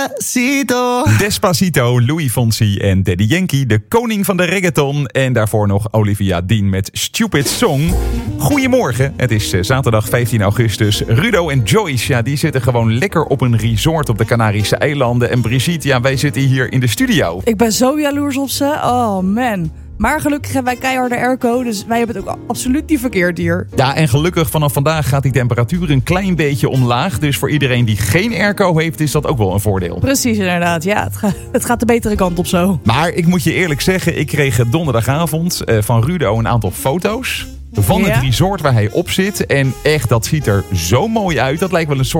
Despacito. Despacito, Louis Fonsi en Daddy Yankee, de koning van de reggaeton. En daarvoor nog Olivia Dean met Stupid Song. Goedemorgen, het is zaterdag 15 augustus. Rudo en Joyce, die zitten gewoon lekker op een resort op de Canarische eilanden. En Brigitte, wij zitten hier in de studio. Ik ben zo jaloers op ze. Oh man. Maar gelukkig hebben wij keiharde airco, dus wij hebben het ook absoluut niet verkeerd hier. Ja, en gelukkig vanaf vandaag gaat die temperatuur een klein beetje omlaag. Dus voor iedereen die geen airco heeft, is dat ook wel een voordeel. Precies, inderdaad. Ja, het gaat de betere kant op zo. Maar ik moet je eerlijk zeggen, ik kreeg donderdagavond van Rudo een aantal foto's van het resort waar hij op zit. En echt, dat ziet er zo mooi uit. Dat lijkt wel een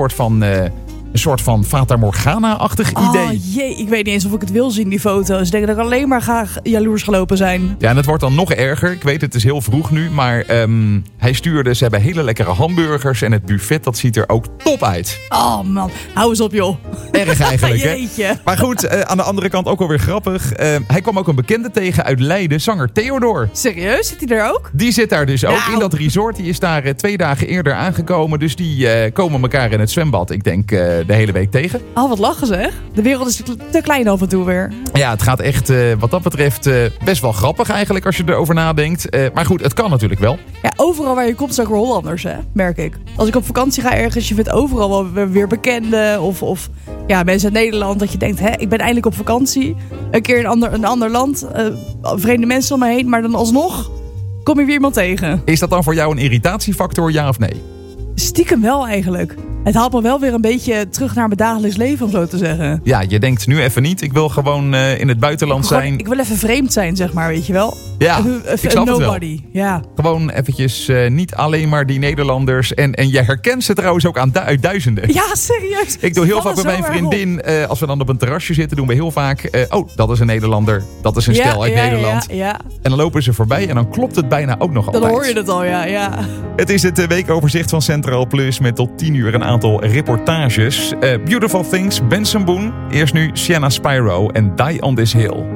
soort van Fata Morgana-achtig idee. Oh jee, ik weet niet eens of ik het wil zien, die foto's. Ik denk dat ik alleen maar graag jaloers gelopen zijn. Ja, en het wordt dan nog erger. Ik weet, het is heel vroeg nu. Maar hij stuurde, ze hebben hele lekkere hamburgers. En het buffet, dat ziet er ook top uit. Oh man, hou eens op joh. Erg eigenlijk, hè? Jeetje. Maar goed, aan de andere kant ook alweer grappig. Hij kwam ook een bekende tegen uit Leiden, zanger Theodor. Serieus? Zit hij er ook? Die zit daar dus ook Nou. in dat resort. Die is daar 2 dagen eerder aangekomen. Dus die komen elkaar in het zwembad, ik denk, de hele week tegen. Oh, wat lachen zeg. De wereld is te klein af en toe weer. Ja, het gaat echt wat dat betreft best wel grappig eigenlijk als je erover nadenkt. Maar goed, het kan natuurlijk wel. Ja, overal waar je komt zijn ook weer Hollanders, hè? Merk ik. Als ik op vakantie ga ergens, je vindt overal wel weer bekenden. Of mensen uit Nederland. Dat je denkt, ik ben eindelijk op vakantie. Een keer in een ander land. Vreemde mensen om me heen. Maar dan alsnog kom je weer iemand tegen. Is dat dan voor jou een irritatiefactor, ja of nee? Stiekem wel eigenlijk. Het haalt me wel weer een beetje terug naar mijn dagelijks leven, om zo te zeggen. Ja, je denkt nu even niet. Ik wil gewoon in het buitenland zijn. Ik wil even vreemd zijn, zeg maar, weet je wel. Ja, ik snap het wel. Nobody. Ja. Gewoon eventjes niet alleen maar die Nederlanders. En je herkent ze trouwens ook uit duizenden. Ja, serieus. Ik doe heel vaak met mijn vriendin, als we dan op een terrasje zitten, doen we heel vaak... dat is een Nederlander, dat is een stel uit Nederland. Ja. En dan lopen ze voorbij en dan klopt het bijna ook nog altijd. Dan hoor je het al, ja. Het is het weekoverzicht van Centraal Plus met tot 10 uur een aantal reportages. Beautiful Things, Benson Boone. Eerst nu Sienna Spyro en Die on This Hill.